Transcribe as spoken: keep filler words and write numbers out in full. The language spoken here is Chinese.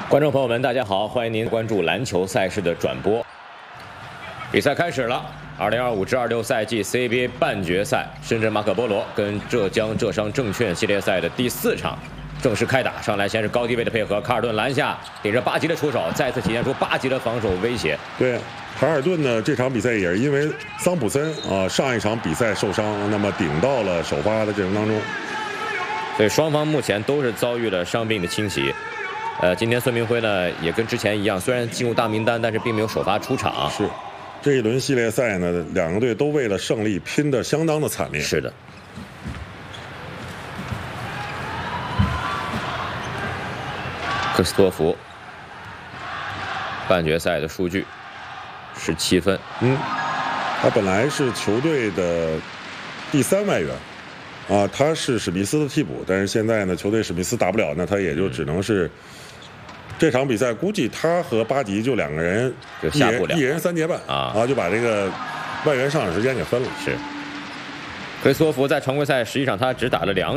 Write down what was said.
观众朋友们，大家好，欢迎您关注篮球赛事的转播。比赛开始了， 二零二五至二六赛季 C B A 半决赛，深圳马可波罗跟浙江浙商证券系列赛的第四场正式开打。上来先是高低位的配合，卡尔顿篮下顶着巴吉的出手，再次体现出巴吉的防守威胁。 对，卡尔顿呢这场比赛也是因为桑普森啊、呃、上一场比赛受伤，那么顶到了首发的阵容当中。 所以双方目前都是遭遇了伤病的侵袭。呃，今天孙明晖呢也跟之前一样，虽然进入大名单，但是并没有首发出场。 是，这一轮系列赛呢，两个队都为了胜利拼得相当的惨烈。 是的。克斯托弗半决赛的数据十七分。 嗯，他本来是球队的第三外援。啊，他是史密斯的替补，但是现在呢，球队史密斯打不了，那他也就只能是、嗯、这场比赛，估计他和巴吉就两个人， 就下不了， 一人三节半啊， 啊，就把这个外援上场时间给分了。 是，克里斯托弗在常规赛实际上他只打了两。